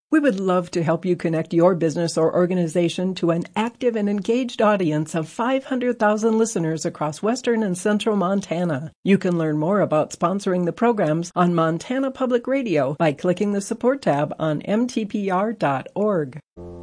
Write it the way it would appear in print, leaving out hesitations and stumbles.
We would love to help you connect your business or organization to an active and engaged audience of 500,000 listeners across western and central Montana. You can learn more about sponsoring the programs on Montana Public Radio by clicking the support tab on mtpr.org.